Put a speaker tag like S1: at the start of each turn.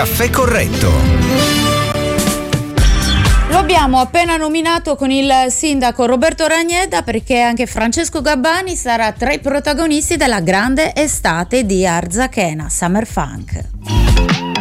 S1: Caffè Corretto.
S2: Lo abbiamo appena nominato con il sindaco Roberto Ragneda, perché anche Francesco Gabbani sarà tra i protagonisti della grande estate di Arzachena Summer Funk.